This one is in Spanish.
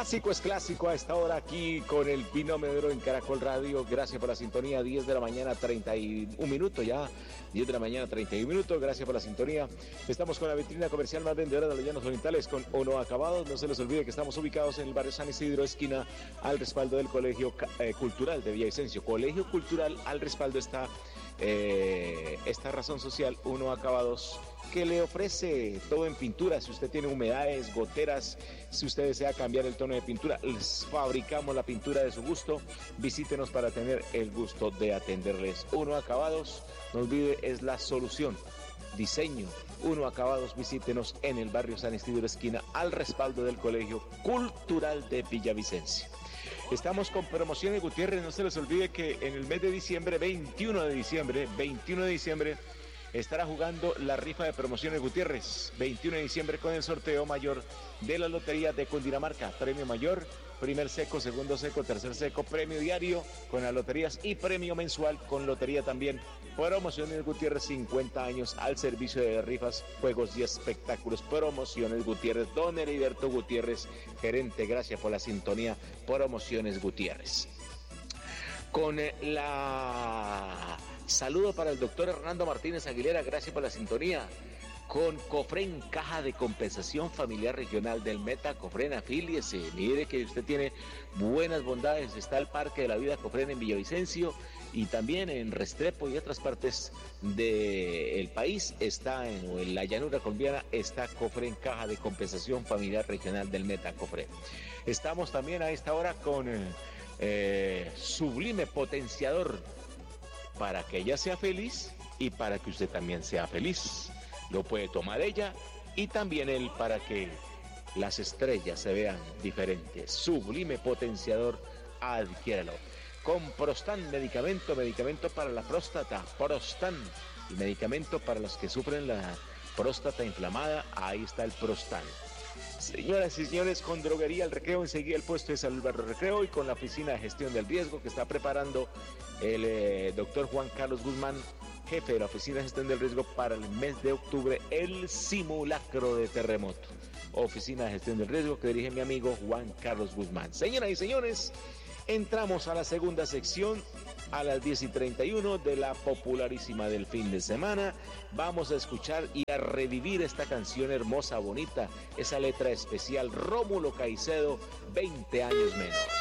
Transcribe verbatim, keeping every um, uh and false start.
Clásico es clásico a esta hora aquí con el Binomio de Oro en Caracol Radio. Gracias por la sintonía. diez de la mañana, treinta y un minutos ya. diez de la mañana, treinta y un minutos. Gracias por la sintonía. Estamos con la vitrina comercial más vendedora de los Llanos Orientales con Ono Acabados. No se les olvide que estamos ubicados en el barrio San Isidro, esquina al respaldo del Colegio eh, Cultural de Villavicencio. Colegio Cultural al respaldo está eh, esta razón social, Ono Acabados, que le ofrece todo en pintura. Si usted tiene humedades, goteras, si usted desea cambiar el tono de pintura, les fabricamos la pintura de su gusto. Visítenos para tener el gusto de atenderles. Ono Acabados, no olvide, es la solución. Diseño, Ono Acabados, visítenos en el barrio San Isidro, esquina al respaldo del Colegio Cultural de Villavicencio. Estamos con promociones Gutiérrez. No se les olvide que en el mes de diciembre, veintiuno de diciembre, veintiuno de diciembre, estará jugando la rifa de promociones Gutiérrez, veintiuno de diciembre, con el sorteo mayor de la lotería de Cundinamarca. Premio mayor, primer seco, segundo seco, tercer seco, premio diario con las loterías y premio mensual con lotería también. Promociones Gutiérrez, cincuenta años al servicio de rifas, juegos y espectáculos. Promociones Gutiérrez, don Heriberto Gutiérrez, gerente, gracias por la sintonía. Promociones Gutiérrez. Con la... Saludo para el doctor Hernando Martínez Aguilera, gracias por la sintonía. Con Cofren, Caja de Compensación Familiar Regional del Meta, Cofren, afíliese. Mire que usted tiene buenas bondades. Está el Parque de la Vida Cofren en Villavicencio y también en Restrepo y otras partes del país. Está en, en la llanura colombiana, está Cofren, Caja de Compensación Familiar Regional del Meta, Cofren. Estamos también a esta hora con eh, Sublime Potenciador, para que ella sea feliz y para que usted también sea feliz. Lo puede tomar ella y también él, para que las estrellas se vean diferentes. Sublime Potenciador, adquiéralo. Con Prostan, medicamento, medicamento para la próstata. Prostan, el medicamento para los que sufren la próstata inflamada. Ahí está el Prostan. Señoras y señores, con Droguería El Recreo, enseguida el puesto de salud Barrio Recreo, y con la oficina de gestión del riesgo que está preparando el eh, doctor Juan Carlos Guzmán, jefe de la oficina de gestión del riesgo, para el mes de octubre, el simulacro de terremoto. Oficina de gestión del riesgo que dirige mi amigo Juan Carlos Guzmán. Señoras y señores, entramos a la segunda sección a las diez y treinta y uno de la popularísima del fin de semana. Vamos a escuchar y a revivir esta canción hermosa, bonita, esa letra especial, Rómulo Caicedo, veinte años menos.